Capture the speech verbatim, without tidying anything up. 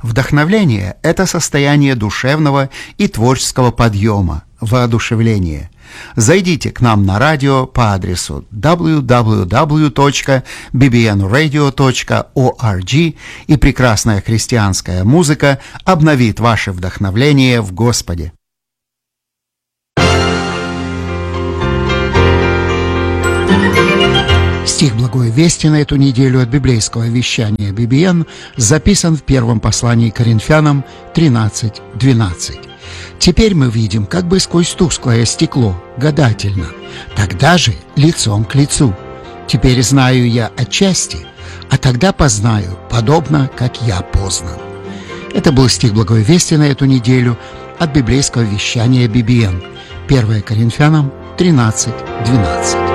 Вдохновление – это состояние душевного и творческого подъема, воодушевления. Зайдите к нам на радио по адресу дабл ю дабл ю дабл ю точка би би эн радио точка орг, и прекрасная христианская музыка обновит ваше вдохновление в Господе. Стих Благой Вести на эту неделю от библейского вещания би би эн записан в первом послании к Коринфянам тринадцать двенадцать. «Теперь мы видим, как бы сквозь тусклое стекло, гадательно, тогда же лицом к лицу. Теперь знаю я отчасти, а тогда познаю, подобно, как я познан». Это был стих Благой Вести на эту неделю от библейского вещания би би эн. первое Коринфянам тринадцать двенадцать.